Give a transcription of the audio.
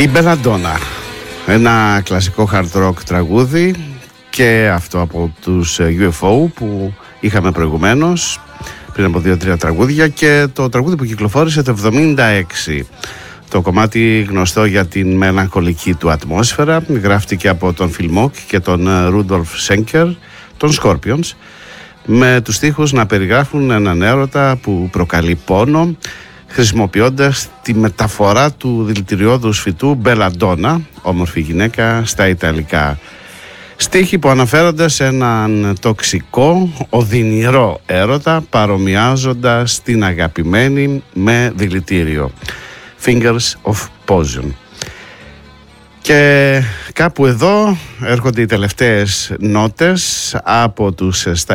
Η Belladonna, ένα κλασικό hard rock τραγούδι, και αυτό από τους UFO που είχαμε προηγουμένως πριν από 2-3 τραγούδια, και το τραγούδι που κυκλοφόρησε το 1976. Το κομμάτι, γνωστό για την μελαγχολική του ατμόσφαιρα, γράφτηκε από τον Phil Mock και τον Rudolf Schenker, των Scorpions, με τους στίχους να περιγράφουν έναν έρωτα που προκαλεί πόνο, χρησιμοποιώντας τη μεταφορά του δηλητηριώδους φυτού Belladonna, όμορφη γυναίκα, στα Ιταλικά. Στίχοι που αναφέρονται σε έναν τοξικό, οδυνηρό έρωτα, παρομοιάζοντας την αγαπημένη με δηλητήριο. Fingers of Poison. Και κάπου εδώ έρχονται οι τελευταίες νότες από τους